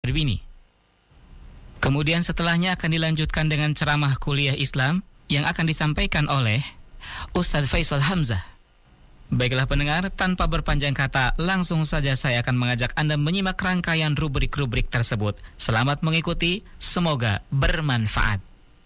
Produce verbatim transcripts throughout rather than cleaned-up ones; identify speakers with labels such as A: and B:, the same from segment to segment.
A: berbini. Kemudian setelahnya akan dilanjutkan dengan ceramah kuliah Islam yang akan disampaikan oleh Ustadz Faisal Hamzah. Baiklah pendengar, tanpa berpanjang kata, langsung saja saya akan mengajak Anda menyimak rangkaian rubrik-rubrik tersebut. Selamat mengikuti, semoga bermanfaat.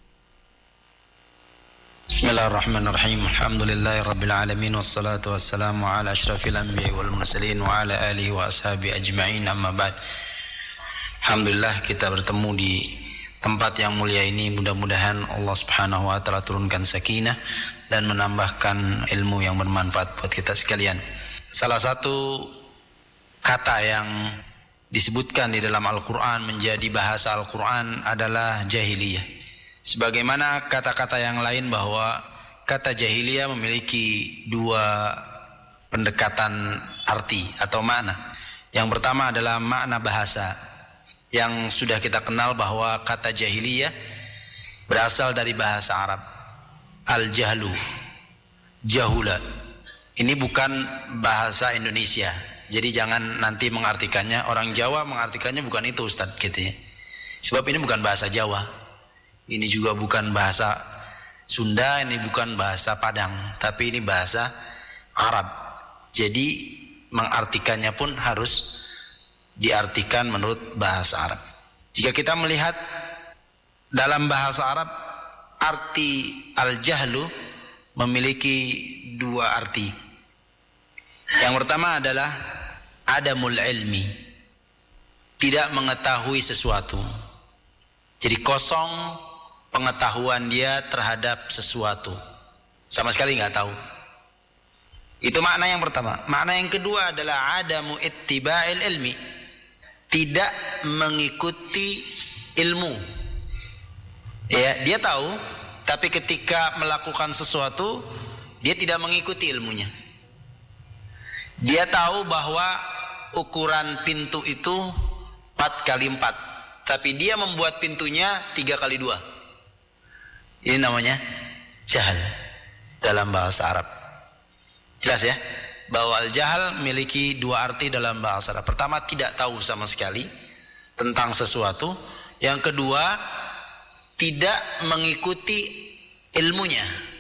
B: Bismillahirrahmanirrahim. Alhamdulillahirabbil alamin wassalatu wassalamu ala asyrafil anbiya'i wal mursalin wa ala alihi wa ashabihi ajma'in, amma ba'd. Alhamdulillah kita bertemu di tempat yang mulia ini. Mudah-mudahan Allah Subhanahu wa taala turunkan sakinah dan menambahkan ilmu yang bermanfaat buat kita sekalian. Salah satu kata yang disebutkan di dalam Al-Qur'an menjadi bahasa Al-Qur'an adalah jahiliyah. Sebagaimana kata-kata yang lain bahwa kata jahiliyah memiliki dua pendekatan arti atau makna. Yang pertama adalah makna bahasa, yang sudah kita kenal bahwa kata jahiliyah berasal dari bahasa Arab. Al-jahlu, jahula. Ini bukan bahasa Indonesia. Jadi jangan nanti mengartikannya, orang Jawa mengartikannya bukan itu Ustadz gitu ya. Sebab ini bukan bahasa Jawa. Ini juga bukan bahasa Sunda, ini bukan bahasa Padang, tapi ini bahasa Arab. Jadi mengartikannya pun harus diartikan menurut bahasa Arab. Jika kita melihat dalam bahasa Arab, arti al-jahlu memiliki dua arti. Yang pertama adalah adamul ilmi, tidak mengetahui sesuatu. Jadi kosong pengetahuan dia terhadap sesuatu, sama sekali nggak tahu. Itu makna yang pertama. Makna yang kedua adalah adamu ittiba'il ilmi, tidak mengikuti ilmu. Ya, dia tahu, tapi ketika melakukan sesuatu dia tidak mengikuti ilmunya. Dia tahu bahwa ukuran pintu itu empat kali empat, tapi dia membuat pintunya tiga kali dua. Ini namanya jahal dalam bahasa Arab. Jelas ya, bahwa al-jahal memiliki dua arti dalam bahasa Arab. Pertama, tidak tahu sama sekali tentang sesuatu. Yang kedua, tidak mengikuti ilmunya.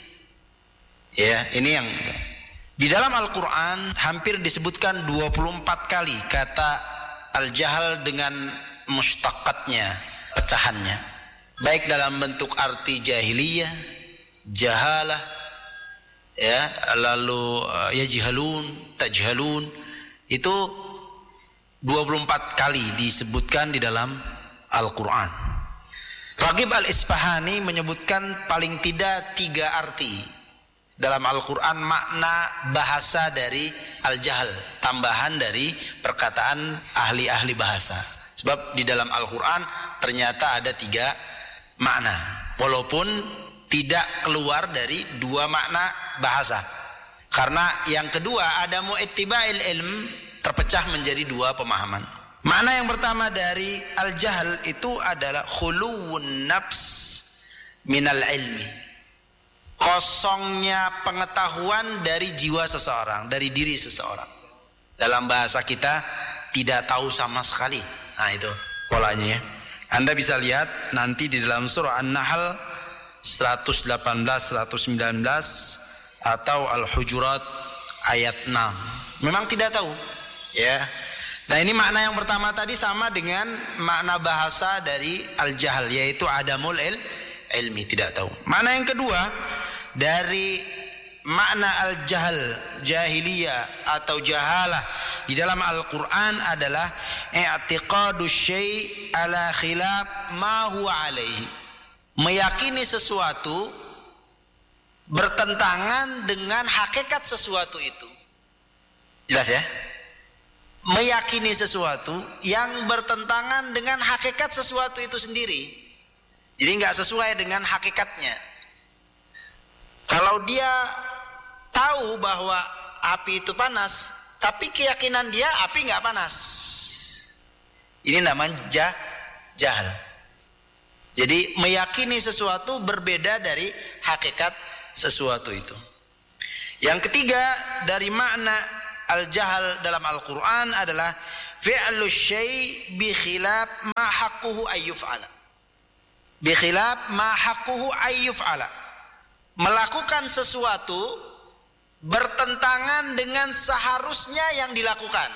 B: Ya, ini yang di dalam Al-Qur'an hampir disebutkan dua puluh empat kali kata al-jahal dengan mushtaqatnya, pecahannya. Baik dalam bentuk arti jahiliyah, jahalah, ya, lalu uh, yajhalun, tajhalun, itu dua puluh empat kali disebutkan di dalam Al-Qur'an. Raghib Al-Isfahani menyebutkan paling tidak tiga arti dalam Al-Qur'an makna bahasa dari al-jahl, tambahan dari perkataan ahli-ahli bahasa. Sebab di dalam Al-Qur'an ternyata ada tiga makna, walaupun tidak keluar dari dua makna bahasa. Karena yang kedua, adamu ittiba'il ilm, terpecah menjadi dua pemahaman. Makna yang pertama dari al-jahl itu adalah khuluwun nafs minal ilmi, kosongnya pengetahuan dari jiwa seseorang, dari diri seseorang. Dalam bahasa kita, tidak tahu sama sekali. Nah itu polanya ya. Anda bisa lihat nanti di dalam surah An-Nahl seratus delapan belas, seratus sembilan belas atau Al-Hujurat ayat enam. Memang tidak tahu, ya. Nah, ini makna yang pertama tadi sama dengan makna bahasa dari al-jahl, yaitu adamul il, ilmi, tidak tahu. Makna yang kedua dari makna al-jahl, jahiliyah atau jahalah di dalam Al-Qur'an adalah i'tiqadu syai' ala khilaf ma huwa alaihi, meyakini sesuatu bertentangan dengan hakikat sesuatu itu. Jelas ya? Meyakini sesuatu yang bertentangan dengan hakikat sesuatu itu sendiri. Jadi nggak sesuai dengan hakikatnya. Kalau dia tahu bahwa api itu panas, tapi keyakinan dia api nggak panas, ini namanya jah, jahal. Jadi meyakini sesuatu berbeda dari hakikat sesuatu itu. Yang ketiga dari makna al-jahal dalam Al-Quran adalah fi'lu syai' bi khilaf ma haqquhu ayyuf'ala. Bi khilaf ma haqquhu ayyuf'ala. Melakukan sesuatu bertentangan dengan seharusnya yang dilakukan.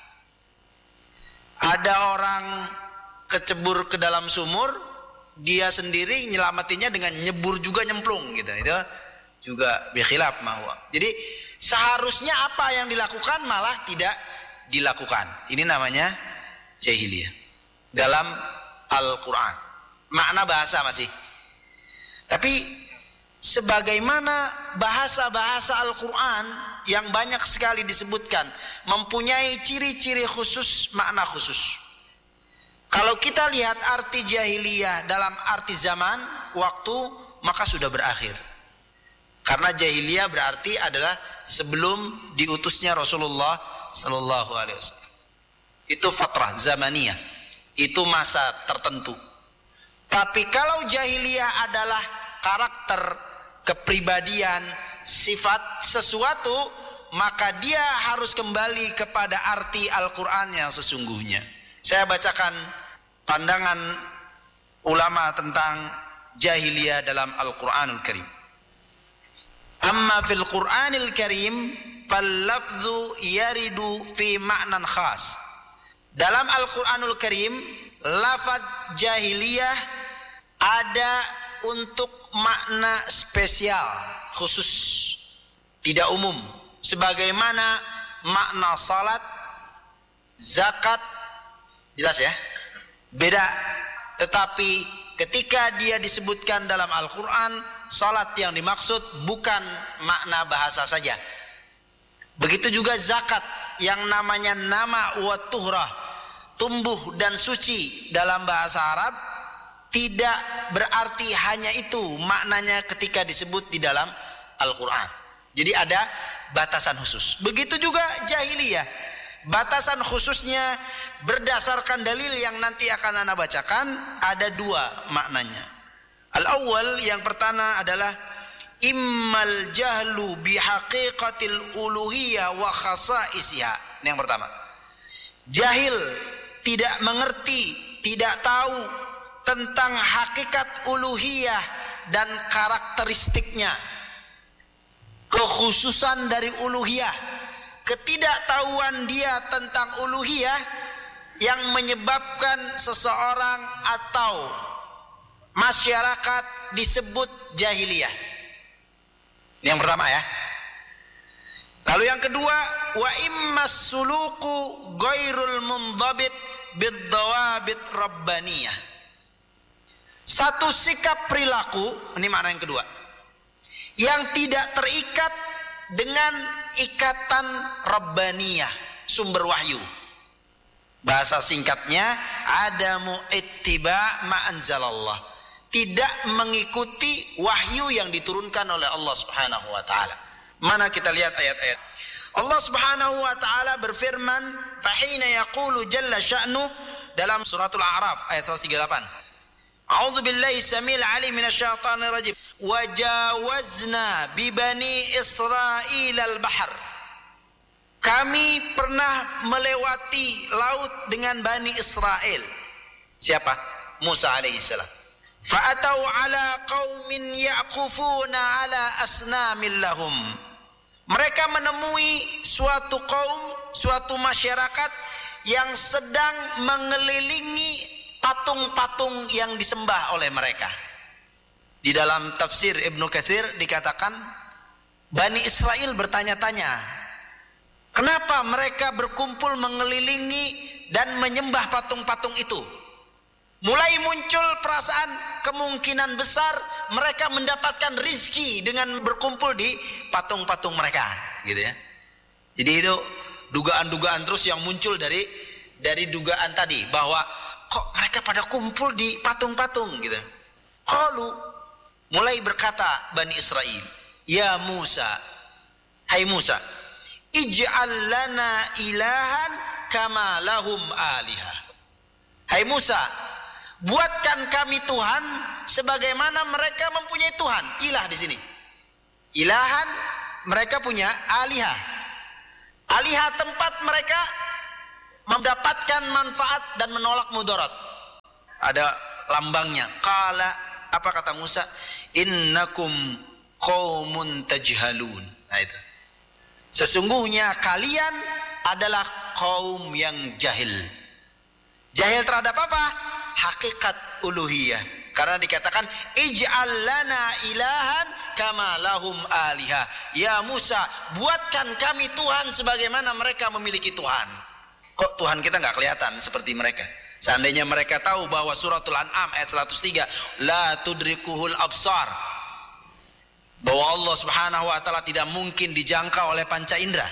B: Ada orang kecebur ke dalam sumur, dia sendiri nyelamatinya dengan nyebur juga nyemplung gitu. Itu juga bi khilaf ma huwa. Jadi seharusnya apa yang dilakukan malah tidak dilakukan. Ini namanya jahiliyah dalam Al-Quran. Makna bahasa masih. Tapi sebagaimana bahasa-bahasa Al-Quran yang banyak sekali disebutkan mempunyai ciri-ciri khusus, makna khusus. Kalau kita lihat arti jahiliyah dalam arti zaman, waktu, maka sudah berakhir. Karena jahiliyah berarti adalah sebelum diutusnya Rasulullah Sallallahu Alaihi Wasallam. Itu fatrah zamaniyah, itu masa tertentu. Tapi kalau jahiliyah adalah karakter, kepribadian, sifat sesuatu, maka dia harus kembali kepada arti Al-Quran yang sesungguhnya. Saya bacakan pandangan ulama tentang jahiliyah dalam Al-Quranul Karim. Amma fil Quranil Karim fal lafzu yaridu fi ma'nan khas. Dalam Al-Quranul Karim, lafaz jahiliyah ada untuk makna spesial, khusus, tidak umum. Sebagaimana makna salat, zakat, jelas ya? Beda. Tetapi ketika dia disebutkan dalam Al-Quran, salat yang dimaksud bukan makna bahasa saja. Begitu juga zakat yang namanya nama wa tuhrah, tumbuh dan suci dalam bahasa Arab, tidak berarti hanya itu maknanya ketika disebut di dalam Al-Quran. Jadi ada batasan khusus. Begitu juga jahiliyah. Batasan khususnya berdasarkan dalil yang nanti akan ana bacakan ada dua maknanya. Al-awwal, yang pertama adalah immal jahlu bihaqiqatil uluhiyah wa khasa'isiha. Ini yang pertama. Jahil, tidak mengerti, tidak tahu tentang hakikat uluhiyah dan karakteristiknya. Kekhususan dari uluhiyah, ketidaktahuan dia tentang uluhiyah yang menyebabkan seseorang atau masyarakat disebut jahiliyah. Ini yang pertama ya. Lalu yang kedua, wa immas suluku ghairul mundhabit biddawabit rabbaniyah. Satu sikap perilaku, ini makna yang kedua, yang tidak terikat dengan ikatan rabbaniyah, sumber wahyu. Bahasa singkatnya, adamu ittiba ma anzalallah, tidak mengikuti wahyu yang diturunkan oleh Allah Subhanahu wa taala. Mana kita lihat ayat-ayat. Allah Subhanahu wa taala berfirman, fahina yaqulu jalla sya'nu, dalam suratul A'raf ayat seratus tiga puluh delapan. A'udzu billahi samil alim minasyaitonir rajim. Wajawazna bi bani Israil al-bahr. Kami pernah melewati laut dengan Bani Israel. Siapa? Musa alaihissalam. Fa'atau ala qaumin ya'kufuna ala asnamil lahum. Mereka menemui suatu kaum, suatu masyarakat yang sedang mengelilingi patung-patung yang disembah oleh mereka. Di dalam tafsir Ibnu Katsir dikatakan, Bani Israel bertanya-tanya, kenapa mereka berkumpul mengelilingi dan menyembah patung-patung itu? Mulai muncul perasaan kemungkinan besar mereka mendapatkan rizki dengan berkumpul di patung-patung mereka, gitu ya. Jadi itu dugaan-dugaan terus yang muncul dari dari dugaan tadi, bahwa kok mereka pada kumpul di patung-patung gitu. Qalu, mulai berkata Bani Israel, ya Musa, hai Musa, ij'al lana ilahan kama lahum alihah. Hai Musa, buatkan kami Tuhan sebagaimana mereka mempunyai Tuhan. Ilah di sini. Ilahan, mereka punya alihah. Alihah tempat mereka mendapatkan manfaat dan menolak mudarat. Ada lambangnya. Qala, apa kata Musa? Innakum qaumun tajhalun. Nah itu. Sesungguhnya kalian adalah kaum yang jahil. Jahil terhadap apa? Hakikat uluhiyah. Karena dikatakan ij'al lana ilahan kama lahum aliha. Ya Musa, buatkan kami Tuhan sebagaimana mereka memiliki Tuhan. Kok Tuhan kita nggak kelihatan seperti mereka? Seandainya mereka tahu bahwa suratul An'am ayat seratus tiga, la tudrikuhul absar, bahwa Allah Subhanahu wa taala tidak mungkin dijangkau oleh panca indera.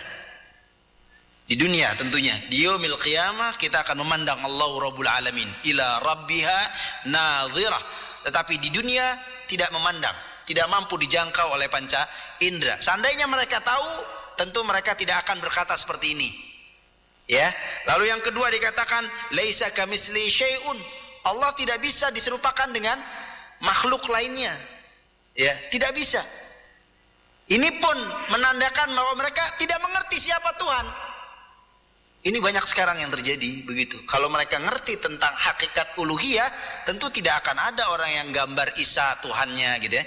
B: Di dunia tentunya, di yaumil qiyamah kita akan memandang Allah Rabbul Alamin ila rabbiha nadhirah. Tetapi di dunia tidak memandang, tidak mampu dijangkau oleh panca indera. Seandainya mereka tahu, tentu mereka tidak akan berkata seperti ini. Ya. Lalu yang kedua dikatakan laisa kamitsli syai'un. Allah tidak bisa diserupakan dengan makhluk lainnya. Ya, tidak bisa. Ini pun menandakan bahwa mereka tidak mengerti siapa Tuhan. Ini banyak sekarang yang terjadi begitu. Kalau mereka ngerti tentang hakikat uluhiyah, tentu tidak akan ada orang yang gambar Isa Tuhannya gitu ya.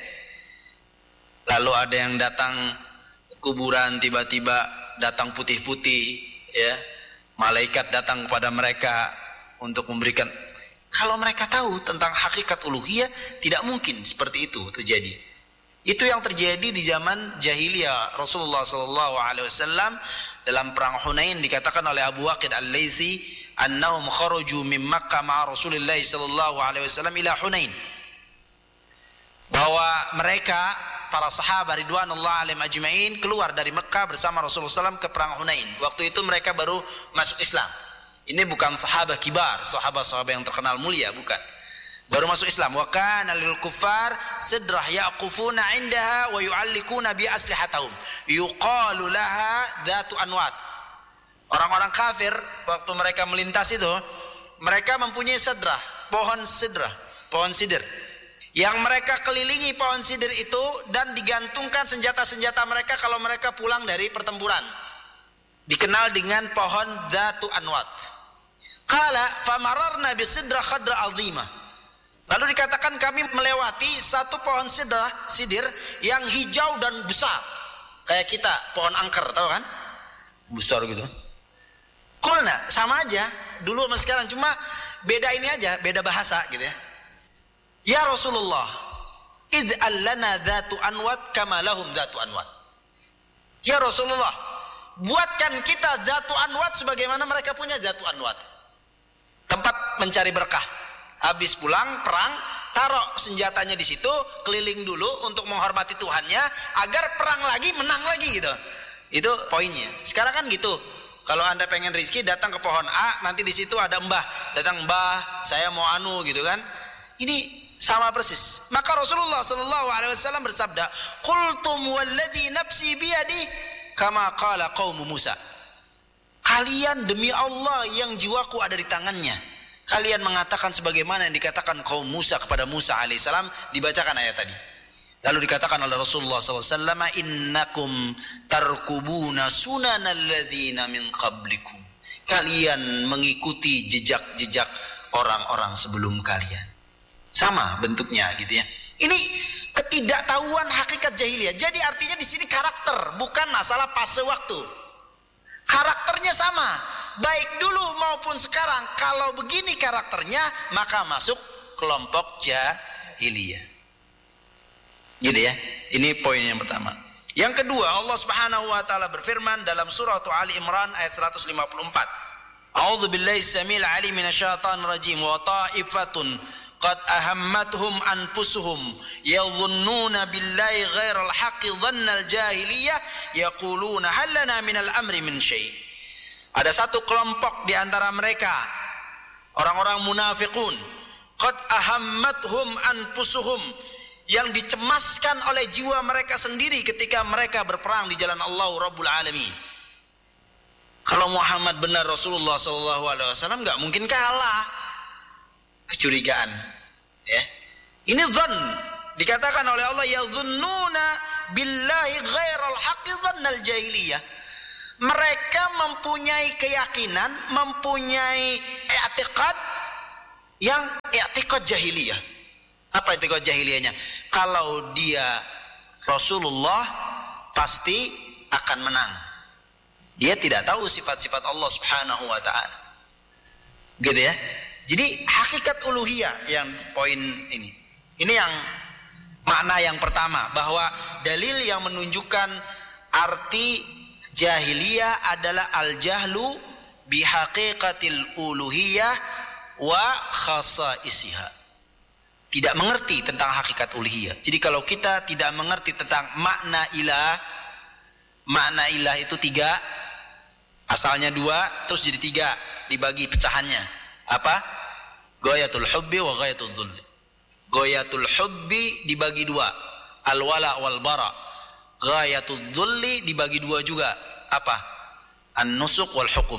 B: Lalu ada yang datang kuburan, tiba-tiba datang putih-putih ya. Malaikat datang kepada mereka untuk memberikan. Kalau mereka tahu tentang hakikat uluhiyah, tidak mungkin seperti itu terjadi. Itu yang terjadi di zaman jahiliyah. Rasulullah sallallahu alaihi wasallam dalam perang Hunain dikatakan oleh Abu Waqid Al-Laitsi annahum kharaju min Makkah ma'a Rasulillah sallallahu alaihi wasallam ila Hunain, bahwa mereka para sahabat ridwanullah alaihim ajmain keluar dari Mekah bersama Rasulullah sallallahu alaihi wasallam ke perang Hunain. Waktu itu mereka baru masuk Islam. Ini bukan sahabat kibar, sahabat-sahabat yang terkenal mulia, bukan. Baru masuk Islam. Wa kana lil kuffar sidrah yaqufuna 'indaha wa yu'allikuna bi aslihatahum yuqalu laha dzatu anwat. Orang-orang kafir waktu mereka melintas itu, mereka mempunyai sidrah, pohon sidrah, pohon sidir. Yang mereka kelilingi pohon sidir itu dan digantungkan senjata-senjata mereka kalau mereka pulang dari pertempuran. Dikenal dengan pohon dzatu anwat. Qala famararna bi sidrah khadra 'azimah. Lalu dikatakan kami melewati satu pohon sidir, sidir yang hijau dan besar. Kayak kita, pohon angker, tahu kan? Besar gitu. Qulna, sama aja, dulu sama sekarang, cuma beda ini aja, beda bahasa gitu ya. Ya Rasulullah, id'al lana dzatu anwat kama lahum dzatu anwat. Ya Rasulullah, buatkan kita dzatu anwat sebagaimana mereka punya dzatu anwat. Tempat mencari berkah. Habis pulang perang, taruh senjatanya di situ, keliling dulu untuk menghormati Tuhannya, agar perang lagi, menang lagi gitu. Itu poinnya. Sekarang kan gitu. Kalau Anda pengen rezeki, datang ke pohon A, nanti di situ ada mbah, datang mbah, saya mau anu gitu kan. Ini sama persis. Maka Rasulullah sallallahu alaihi wasallam bersabda, "Qultum walladzi nafsi biyadi kama qala qaum Musa." Kalian demi Allah yang jiwaku ada di tangannya, kalian mengatakan sebagaimana yang dikatakan kaum Musa kepada Musa alaihissalam. Dibacakan ayat tadi. Lalu dikatakan oleh Rasulullah sallallahu alaihi wasallam, innakum tarkubuna sunanal ladzina min qablikum. Kalian mengikuti jejak-jejak orang-orang sebelum kalian. Sama bentuknya gitu ya. Ini ketidaktahuan hakikat jahiliyah. Jadi artinya di sini karakter, bukan masalah fase waktu. Karakternya sama, baik dulu maupun sekarang. Kalau begini karakternya, maka masuk kelompok jahiliyah. Gitu ya. Ini poin yang pertama. Yang kedua, Allah Subhanahu wa taala berfirman dalam surah Ali Imran ayat seratus lima puluh empat. A'udzu billahi samil alim minasyaitonir rajim wa ta'ifatun qad ahammatuhum anfusuhum yadhunnuna billahi ghairal haqqi dhannal jahiliyah yaquluna hal lana minal amri min syai'. Ada satu kelompok di antara mereka, orang-orang munafiqun, qad ahammatuhum anfusuhum, yang dicemaskan oleh jiwa mereka sendiri ketika mereka berperang di jalan Allah Rabbul Alamin. Kalau Muhammad benar Rasulullah sallallahu alaihi wasallam, enggak mungkin kalah. Kecurigaan, ya. Ini dzan, dikatakan oleh Allah, yadhunnuna billahi ghairal haqqi dhannal jahiliyah. Mereka mempunyai keyakinan, mempunyai i'tiqad yang i'tiqad jahiliyah. Apa i'tiqad jahiliyahnya? Kalau dia Rasulullah pasti akan menang. Dia tidak tahu sifat-sifat Allah Subhanahu wa taala. Gitu ya. Jadi hakikat uluhiyah yang poin ini. Ini yang makna yang pertama, bahwa dalil yang menunjukkan arti jahiliyah adalah al-jahlu bihaqiqatil uluhiyah wa khasaisiha. Tidak mengerti tentang hakikat uluhiyah. Jadi kalau kita tidak mengerti tentang makna ilah, makna ilah itu tiga, asalnya dua, terus jadi tiga, dibagi pecahannya. Apa? Ghayatul hubbi wa ghayatul dhulli. Ghayatul hubbi dibagi dua, al-wala wal bara. Ghayatul dhulli dibagi dua juga, apa? An-nusuk wal hukum.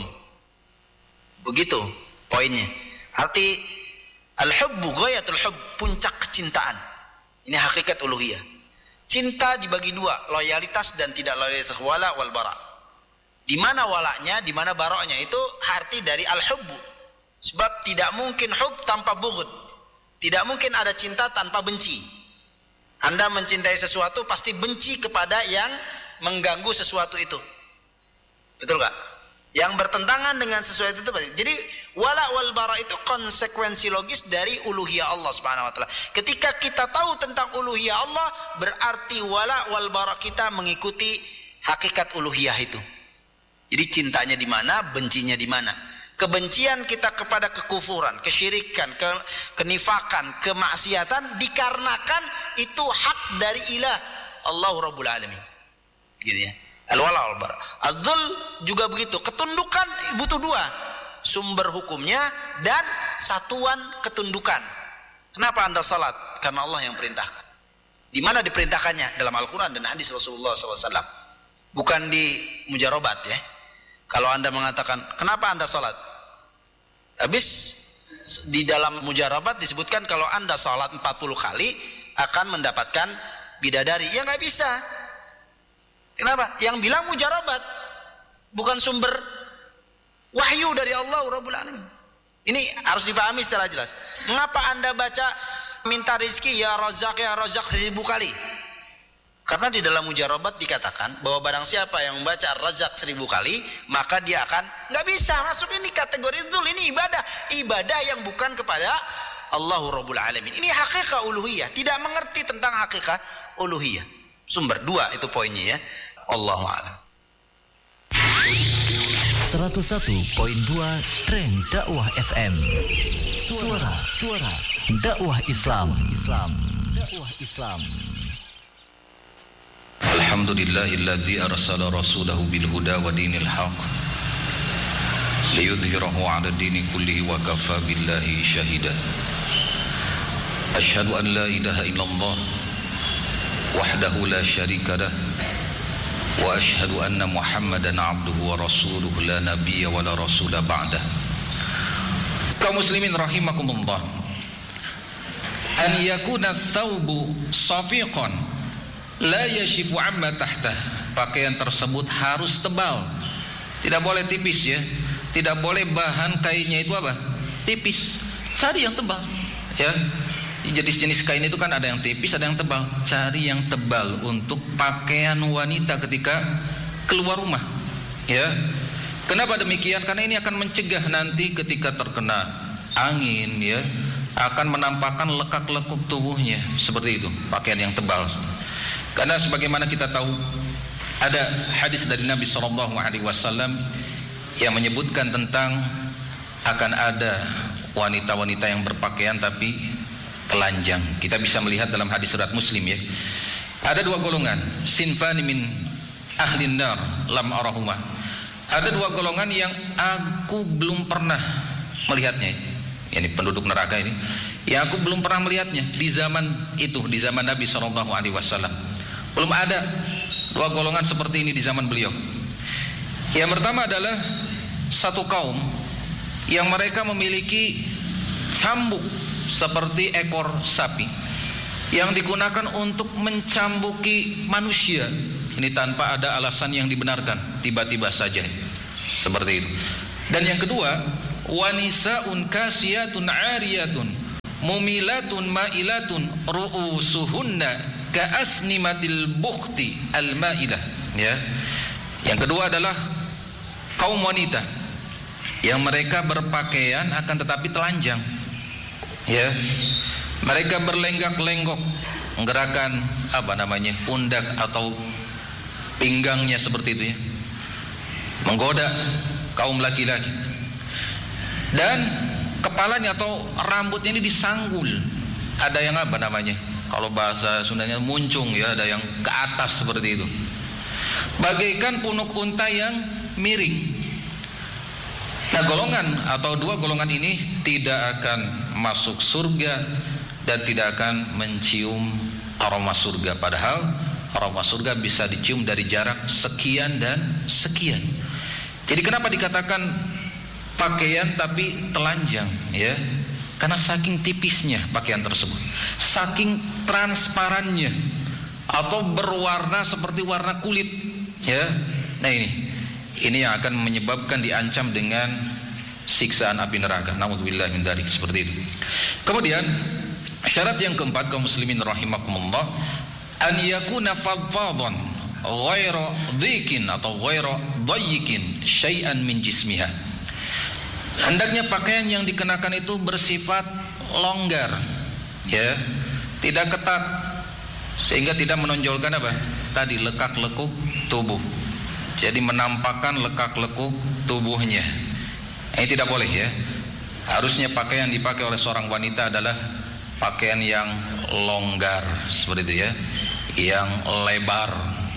B: Begitu poinnya. Arti al-hubbu ghayatul hubb, puncak kecintaan. Ini hakikat uluhiyah. Cinta dibagi dua, loyalitas dan tidak loyalitas, wala wal bara. Di mana walanya, di mana baroknya, itu arti dari al-hubbu. Sebab tidak mungkin hub tanpa bughd. Tidak mungkin ada cinta tanpa benci. Anda mencintai sesuatu pasti benci kepada yang mengganggu sesuatu itu. Betul gak? Yang bertentangan dengan sesuatu itu. Jadi wala wal bara itu konsekuensi logis dari uluhiyah Allah Subhanahu wa taala. Ketika kita tahu tentang uluhiyah Allah, berarti wala wal bara kita mengikuti hakikat uluhiyah itu. Jadi cintanya di mana, bencinya di mana. Kebencian kita kepada kekufuran, kesyirikan, ke, kenifakan, kemaksiatan dikarenakan itu hak dari ilah Allah Rabbul Alamin. Gitu ya. Al-wala wal bara. Al-dhul juga begitu. Ketundukan butuh dua, sumber hukumnya dan satuan ketundukan. Kenapa Anda salat? Karena Allah yang perintahkan. Di mana diperintahkannya? Dalam Al-Quran dan hadis Rasulullah shallallahu alaihi wasallam. Bukan di mujarobat ya. Kalau Anda mengatakan, kenapa Anda salat? Habis di dalam mujarabat disebutkan kalau Anda salat empat puluh kali akan mendapatkan bidadari. Ya nggak bisa. Kenapa? Yang bilang mujarabat, bukan sumber wahyu dari Allah Rabbul Alamin. Ini harus dipahami secara jelas. Mengapa Anda baca minta rizki ya Razak ya Razak seribu kali? Karena di dalam mujarabat dikatakan bahwa barang siapa yang membaca Razak seribu kali, maka dia akan, nggak bisa masuk ini kategori itu, ini ibadah, ibadah yang bukan kepada Allah Rabbul Alamin. Ini hakikat uluhiyah, tidak mengerti tentang hakikat uluhiyah. Sumber dua itu poinnya ya. Allahu a'lam.
C: seratus satu koma dua Trend Dakwah F M. Suara suara dakwah Islam. Islam. Dakwah Islam.
D: Alhamdulillahillazi arsala rasulahu bil huda wa dinil haq liyudhhirahu 'ala dini kullihi wa kafa billahi shahida. Asyhadu an la ilaha illallah wahdahu la syarika lah wa asyhadu anna Muhammadan 'abduhu wa rasuluhu la nabiyya wa la rasula ba'dah. Kaum muslimin rahimakumullah, an yakuna thawbu safiqan la yashifu amma tahtah. Pakaian tersebut harus tebal, tidak boleh tipis ya. Tidak boleh bahan kainnya itu apa? Tipis. Cari yang tebal ya. Jenis-jenis kain itu kan ada yang tipis, ada yang tebal. Cari yang tebal untuk pakaian wanita ketika keluar rumah ya. Kenapa demikian? Karena ini akan mencegah nanti ketika terkena angin ya, akan menampakkan lekak-lekuk tubuhnya. Seperti itu, pakaian yang tebal. Karena sebagaimana kita tahu, ada hadis dari Nabi shallallahu alaihi wasallam yang menyebutkan tentang akan ada wanita-wanita yang berpakaian tapi telanjang. Kita bisa melihat dalam hadis riwayat Muslim ya. Ada dua golongan, sinfani min ahlin nar lam arahuma. Ada dua golongan yang aku belum pernah melihatnya. Yani penduduk neraka ini, yang aku belum pernah melihatnya di zaman itu, di zaman Nabi shallallahu alaihi wasallam. Belum ada dua golongan seperti ini di zaman beliau. Yang pertama adalah satu kaum yang mereka memiliki cambuk seperti ekor sapi yang digunakan untuk mencambuki manusia Ini tanpa ada alasan yang dibenarkan, tiba-tiba saja seperti itu. Dan yang kedua, wanisaun kasiyatun ariyatun mumilatun mailatun ru'usuhunna ka'asnimatil bukhti al-mailah. Ya. Yang kedua adalah kaum wanita yang mereka berpakaian akan tetapi telanjang. Ya. Mereka berlenggak-lenggok, menggerakkan apa namanya? pundak atau pinggangnya seperti itu ya. Menggoda kaum laki-laki. Dan kepalanya atau rambutnya ini disanggul. Ada yang apa namanya? Kalau bahasa Sundanya muncung ya, ada yang ke atas seperti itu. Bagaikan punuk unta yang miring. Nah, golongan atau dua golongan ini tidak akan masuk surga dan tidak akan mencium aroma surga. Padahal aroma surga bisa dicium dari jarak sekian dan sekian. Jadi kenapa dikatakan pakaian tapi telanjang ya? Karena saking tipisnya pakaian tersebut, saking transparannya atau berwarna seperti warna kulit ya. Nah ini ini yang akan menyebabkan diancam dengan siksaan api neraka. Nauzubillah min dzalik, seperti itu. Kemudian syarat yang keempat kaum muslimin rahimakumullah, an yakuna fadfadan ghairu dhikin atau ghairu dhayyikin syai'an min jismiha. Hendaknya pakaian yang dikenakan itu bersifat longgar ya, tidak ketat sehingga tidak menonjolkan apa? Tadi lekak-lekuk tubuh. Jadi menampakkan lekak-lekuk tubuhnya. Ini tidak boleh ya. Harusnya pakaian yang dipakai oleh seorang wanita adalah pakaian yang longgar seperti itu ya, yang lebar.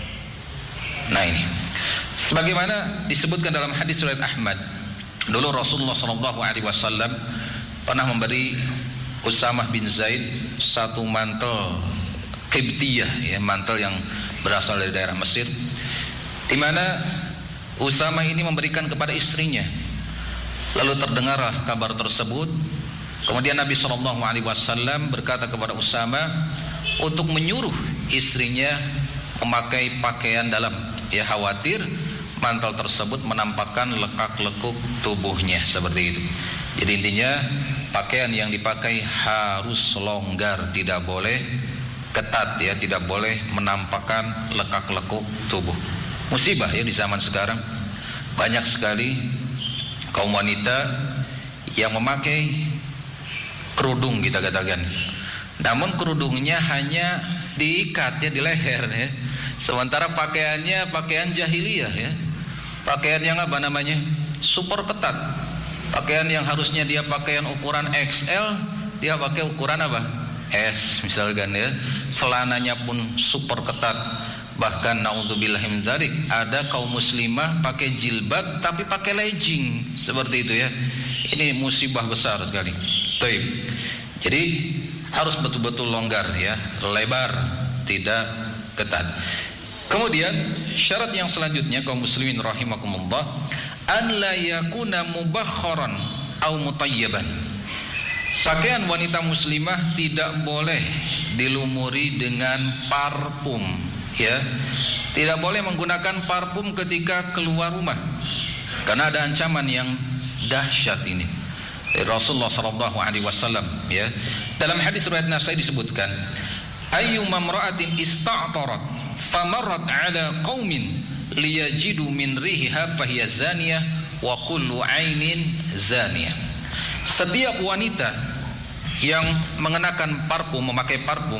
D: Nah ini sebagaimana disebutkan dalam hadis riwayat Ahmad, dulu Rasulullah shallallahu alaihi wasallam pernah memberi Usamah bin Zaid satu mantel Qibtiyah ya, mantel yang berasal dari daerah Mesir, di mana Usamah ini memberikan kepada istrinya. Lalu terdengarlah kabar tersebut. Kemudian Nabi shallallahu alaihi wasallam berkata kepada Usamah untuk menyuruh istrinya memakai pakaian dalam, ya khawatir mantel tersebut menampakkan lekak-lekuk tubuhnya seperti itu. Jadi intinya pakaian yang dipakai harus longgar, tidak boleh ketat ya, tidak boleh menampakkan lekak-lekuk tubuh. Musibah ya di zaman sekarang, banyak sekali kaum wanita yang memakai kerudung kita katakan, namun kerudungnya hanya diikat ya di leher ya, sementara pakaiannya pakaian jahiliyah ya, pakaian yang apa namanya super ketat, pakaian yang harusnya dia pakaian ukuran X L dia pakai ukuran apa S misalkan ya, celananya pun super ketat. Bahkan naudzubillah min dzalik, ada kaum muslimah pakai jilbab tapi pakai legging seperti itu ya. Ini musibah besar sekali. Taib. Jadi harus betul-betul longgar ya, lebar, tidak ketat. Kemudian syarat yang selanjutnya kaum muslimin rahimakumullah, an la yakuna mubakharan au mutayyiban. Pakaian wanita muslimah tidak boleh dilumuri dengan parfum ya. Tidak boleh menggunakan parfum ketika keluar rumah, karena ada ancaman yang dahsyat ini. Rasulullah sallallahu alaihi wasallam ya, dalam hadis riwayat Nasai disebutkan, ayyuma imra'atin ista'tarat famarrat ala qaumin liyajidu min rihiha fahiya zaniyah wa kullu 'ainin zaniyah. Setiap wanita yang mengenakan parfum, memakai parfum,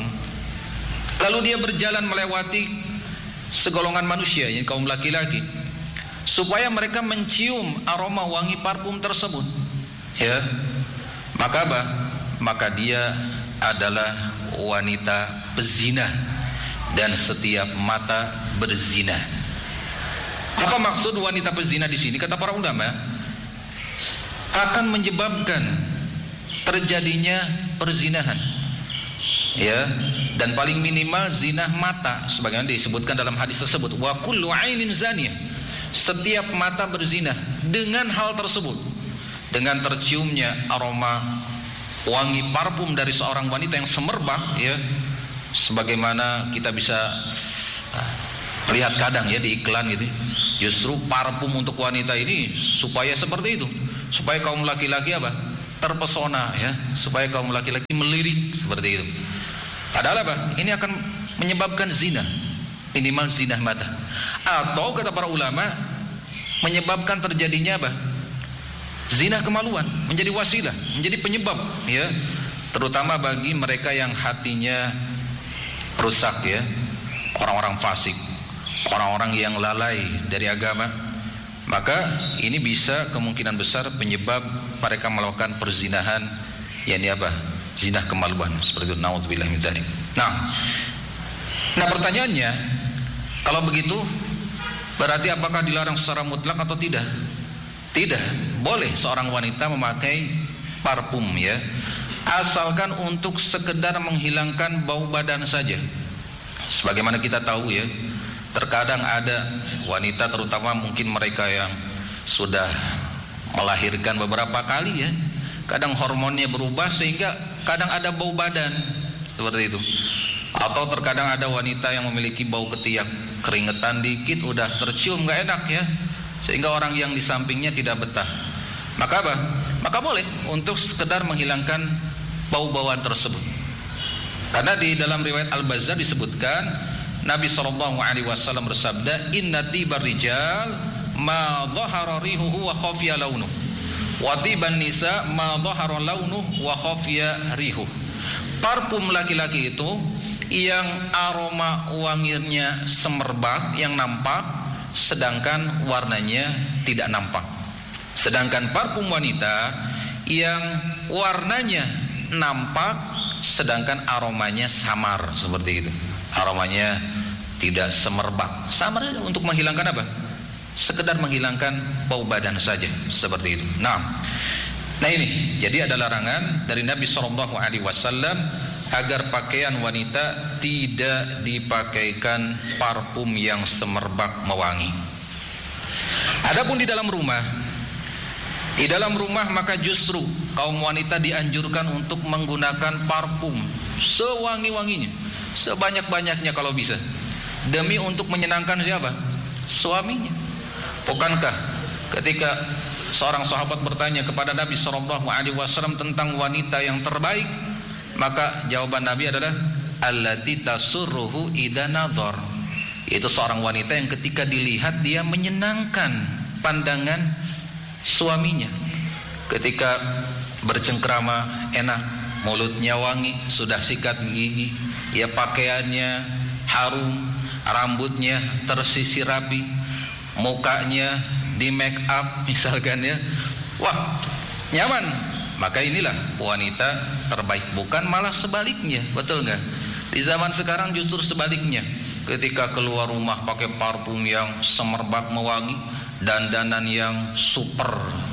D: lalu dia berjalan melewati segolongan manusia, yang kaum laki-laki, supaya mereka mencium aroma wangi parfum tersebut ya, maka apa? Maka dia adalah wanita pezina dan setiap mata berzina. Apa maksud wanita pezina di sini? Kata para ulama, akan menyebabkan terjadinya perzinahan ya, dan paling minimal zina mata sebagaimana disebutkan dalam hadis tersebut, wa kullu 'ainin zaniyah, setiap mata berzina dengan hal tersebut, dengan terciumnya aroma wangi parfum dari seorang wanita yang semerbak ya, sebagaimana kita bisa Lihat kadang ya di iklan gitu, justru parfum untuk wanita ini supaya seperti itu, supaya kaum laki-laki apa? Terpesona ya, supaya kaum laki-laki melirik seperti itu. Padahal apa? Ini akan menyebabkan zina, minimal zina mata. Atau kata para ulama menyebabkan terjadinya apa? Zina kemaluan, menjadi wasilah, menjadi penyebab ya, terutama bagi mereka yang hatinya rusak ya, orang-orang fasik, orang-orang yang lalai dari agama. Maka ini bisa kemungkinan besar penyebab mereka melakukan perzinahan, yakni apa? Zina kemaluan seperti itu. Nauzubillah min dzalik. Nah, nah pertanyaannya, kalau begitu berarti apakah dilarang secara mutlak atau tidak? Tidak, boleh seorang wanita memakai parfum ya, asalkan untuk sekedar menghilangkan bau badan saja. Sebagaimana kita tahu ya, terkadang ada wanita, terutama mungkin mereka yang sudah melahirkan beberapa kali ya, kadang hormonnya berubah sehingga kadang ada bau badan seperti itu. Atau terkadang ada wanita yang memiliki bau ketiak, keringetan dikit udah tercium gak enak ya, sehingga orang yang di sampingnya tidak betah. Maka apa? Maka boleh untuk sekedar menghilangkan bau-bauan tersebut. Karena di dalam riwayat Al-Bazzar disebutkan Nabi shallallahu alaihi wasallam bersabda, inna tibar rijal ma dhahara rihuhu wa khafiya launuhu wa tiban nisa ma dhahara launuhu wa khafiya rihuhu. Parfum laki-laki itu yang aroma wanginya semerbak, yang nampak, sedangkan warnanya tidak nampak. Sedangkan parfum wanita yang warnanya nampak, sedangkan aromanya samar, seperti itu. Aromanya tidak semerbak. Samar untuk menghilangkan apa? Sekedar menghilangkan bau badan saja, seperti itu. Nah, nah ini jadi ada larangan dari Nabi shallallahu alaihi wasallam agar pakaian wanita tidak dipakaikan parfum yang semerbak mewangi. Adapun di dalam rumah, di dalam rumah maka justru kaum wanita dianjurkan untuk menggunakan parfum sewangi-wanginya, sebanyak-banyaknya kalau bisa, demi untuk menyenangkan siapa? Suaminya. Bukankah ketika seorang sahabat bertanya kepada Nabi shallallahu alaihi wasallam tentang wanita yang terbaik, maka jawaban Nabi adalah allati tasurruhu idza nazar. Itu seorang wanita yang ketika dilihat dia menyenangkan pandangan suaminya. Ketika bercengkrama enak, mulutnya wangi, sudah sikat gigi, ya pakaiannya harum, rambutnya tersisir rapi, mukanya di make up misalkan ya. Wah, nyaman. Maka inilah wanita terbaik, bukan malah sebaliknya, betul nggak? Di zaman sekarang justru sebaliknya. Ketika keluar rumah pakai parfum yang semerbak mewangi, dandanan yang super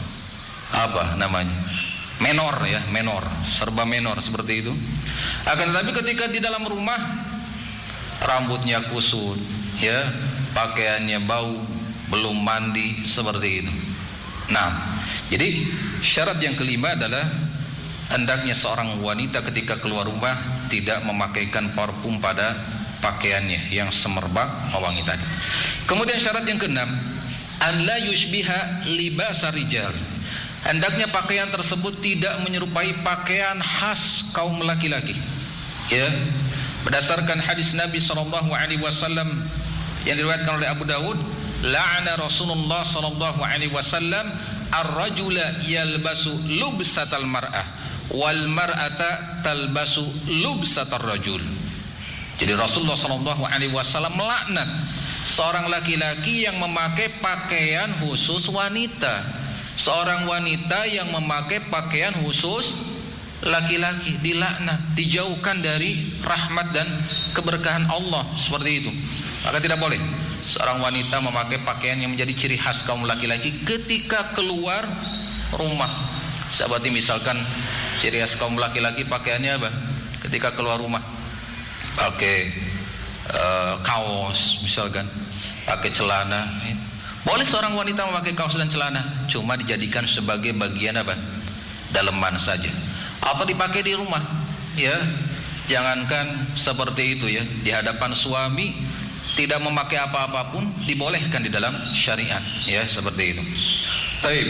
D: apa namanya? Menor ya, menor, serba menor seperti itu. Akan tetapi ketika di dalam rumah rambutnya kusut, ya, pakaiannya bau, belum mandi seperti itu. Nah, jadi syarat yang kelima adalah hendaknya seorang wanita ketika keluar rumah tidak memakaikan parfum pada pakaiannya yang semerbak mewangi tadi. Kemudian syarat yang keenam, an la yushbiha libasa rijal. Hendaknya pakaian tersebut tidak menyerupai pakaian khas kaum laki-laki. Ya, berdasarkan hadis Nabi shallallahu alaihi wasallam yang diriwayatkan oleh Abu Dawud, la'ana Rasulullah sallallahu alaihi wasallam ar-rajula yalbasu lubsatal mar'ah wal mar'ata talbasu lubsatar rajul. Jadi Rasulullah sallallahu alaihi wasallam melaknat seorang laki-laki yang memakai pakaian khusus wanita, seorang wanita yang memakai pakaian khusus laki-laki, dilaknat, dijauhkan dari rahmat dan keberkahan Allah, seperti itu. Maka tidak boleh seorang wanita memakai pakaian yang menjadi ciri khas kaum laki-laki ketika keluar rumah. Seperti misalkan ciri khas kaum laki-laki pakaiannya apa? Ketika keluar rumah pakai uh, kaos misalkan, pakai celana. Boleh seorang wanita memakai kaos dan celana, cuma dijadikan sebagai bagian apa? Daleman saja, atau dipakai di rumah. Ya, jangankan seperti itu ya, di hadapan suami tidak memakai apa-apa pun dibolehkan di dalam syariat, ya, seperti itu. Baik.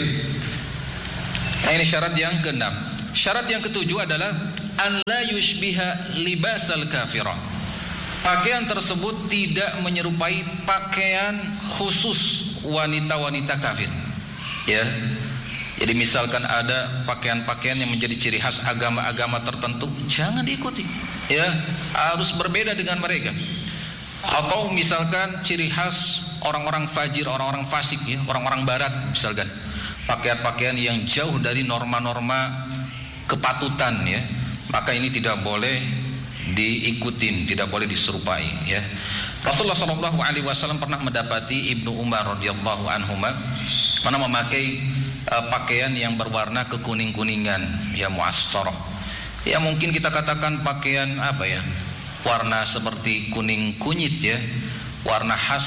D: Nah, ini syarat yang keenam. Syarat yang ketujuh adalah an la yushbiha libasal kafirah. Pakaian tersebut tidak menyerupai pakaian khusus wanita-wanita kafir. Ya. Jadi misalkan ada pakaian-pakaian yang menjadi ciri khas agama-agama tertentu, jangan diikuti. Ya, harus berbeda dengan mereka. Atau misalkan ciri khas orang-orang fajir, orang-orang fasik, ya, orang-orang barat misalkan, pakaian-pakaian yang jauh dari norma-norma kepatutan, ya, maka ini tidak boleh diikutin, tidak boleh diserupai, ya. Rasulullah shallallahu alaihi wasallam pernah mendapati Ibnu Umar radhiyallahu anhuma mana memakai Uh, pakaian yang berwarna kekuning-kuningan, ya, mu'assarah. Ya, mungkin kita katakan pakaian apa ya? Warna seperti kuning kunyit, ya. Warna khas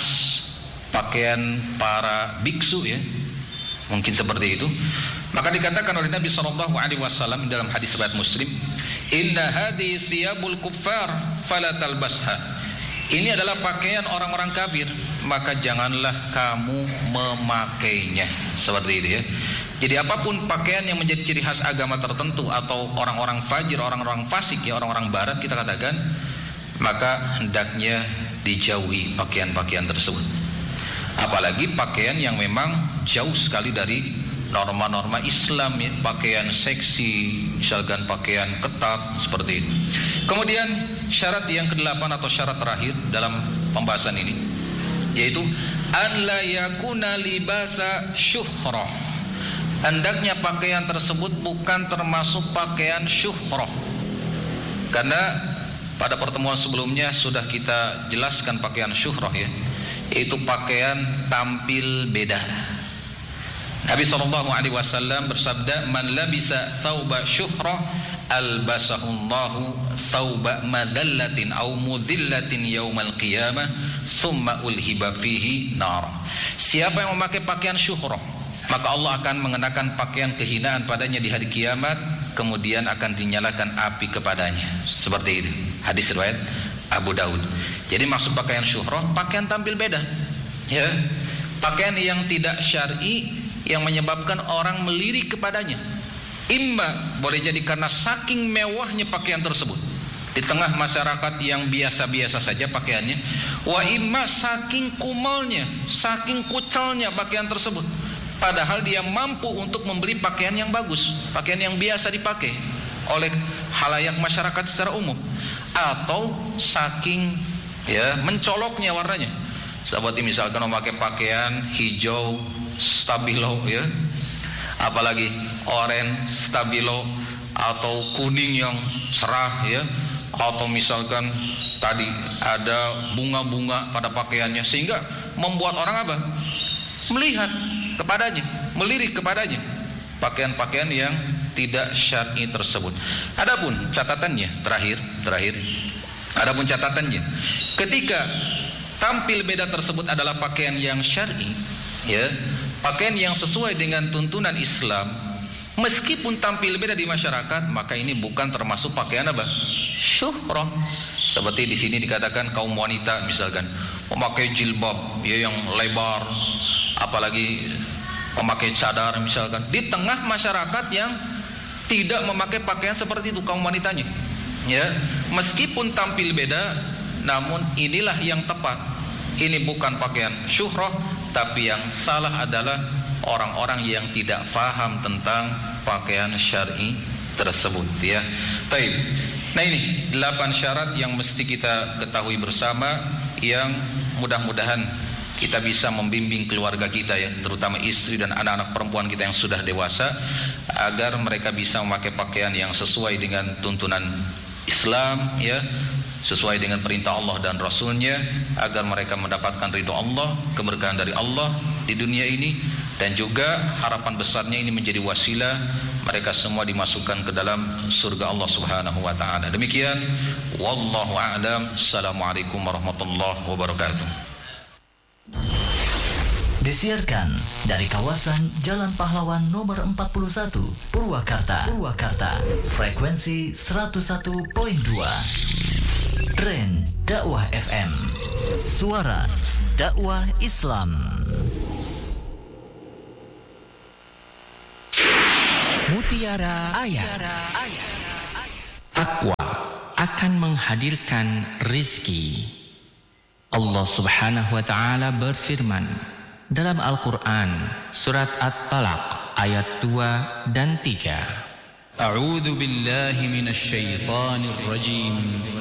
D: pakaian para biksu, ya. Mungkin seperti itu. Maka dikatakan oleh Nabi sallallahu alaihi wasallam dalam hadis riwayat Muslim, "Inna hadhihi siyabul kuffar fala talbasha." Ini adalah pakaian orang-orang kafir, maka janganlah kamu memakainya. Seperti itu, ya. Jadi apapun pakaian yang menjadi ciri khas agama tertentu atau orang-orang fajir, orang-orang fasik, ya, orang-orang barat kita katakan, maka hendaknya dijauhi pakaian-pakaian tersebut. Apalagi pakaian yang memang jauh sekali dari norma-norma Islam, ya, pakaian seksi, misalkan pakaian ketat seperti itu. Kemudian syarat yang kedelapan atau syarat terakhir dalam pembahasan ini, yaitu an la yakuna libasa syuhrah. Hendaknya pakaian tersebut bukan termasuk pakaian syuhrah. Karena pada pertemuan sebelumnya sudah kita jelaskan pakaian syuhrah, ya, yaitu pakaian tampil beda. Nabi sallallahu alaihi wasallam bersabda, "Man labisa thawba syuhrah albasahullahu thawba madhallatin aw mudhillatin yaumal qiyamah thumma ulhiba fihi nar." Siapa yang memakai pakaian syuhrah, maka Allah akan mengenakan pakaian kehinaan padanya di hari kiamat, kemudian akan dinyalakan api kepadanya. Seperti itu. Hadis riwayat Abu Daud. Jadi maksud pakaian syuhrah, pakaian tampil beda. Ya. Pakaian yang tidak syar'i yang menyebabkan orang melirik kepadanya. Imma boleh jadi karena saking mewahnya pakaian tersebut di tengah masyarakat yang biasa-biasa saja pakaiannya, wa imma saking kumalnya, saking kucelnya pakaian tersebut, padahal dia mampu untuk membeli pakaian yang bagus, pakaian yang biasa dipakai oleh khalayak masyarakat secara umum, atau saking, ya, mencoloknya warnanya, seperti misalkan memakai pakaian hijau stabilo, ya, apalagi oranye stabilo, atau kuning yang cerah, ya, atau misalkan tadi ada bunga-bunga pada pakaiannya, sehingga membuat orang apa? Melihat kepadanya, melirik kepadanya, pakaian-pakaian yang tidak syar'i tersebut. Adapun catatannya terakhir, terakhir, adapun catatannya, ketika tampil beda tersebut adalah pakaian yang syar'i, ya, pakaian yang sesuai dengan tuntunan Islam, meskipun tampil beda di masyarakat, maka ini bukan termasuk pakaian apa? Syuhrah. Seperti di sini dikatakan kaum wanita misalkan memakai jilbab, ya, yang lebar, apalagi memakai cadar misalkan, di tengah masyarakat yang tidak memakai pakaian seperti itu kaum wanitanya, ya, meskipun tampil beda, namun inilah yang tepat. Ini bukan pakaian syuhrah, tapi yang salah adalah orang-orang yang tidak faham tentang pakaian syar'i tersebut, ya. Taib. Nah, ini delapan syarat yang mesti kita ketahui bersama, yang mudah-mudahan kita bisa membimbing keluarga kita, ya, terutama istri dan anak-anak perempuan kita yang sudah dewasa, agar mereka bisa memakai pakaian yang sesuai dengan tuntunan Islam, ya, sesuai dengan perintah Allah dan Rasulnya, agar mereka mendapatkan ridho Allah, keberkahan dari Allah di dunia ini, dan juga harapan besarnya ini menjadi wasilah mereka semua dimasukkan ke dalam surga Allah Subhanahu wa taala. Demikian, wallahu a'lam. Assalamualaikum warahmatullahi wabarakatuh.
C: Disiarkan dari kawasan Jalan Pahlawan nomor empat puluh satu, Purwakarta, Purwakarta, frekuensi seratus satu koma dua. Tren Dakwah F M, suara dakwah Islam. Mutiara Ayat.
E: Takwa akan menghadirkan rizki. Allah Subhanahu wa taala berfirman dalam Al-Qur'an surat At-Talaq ayat dua dan tiga.
F: A'udzu billahi minasy syaithanir rajim.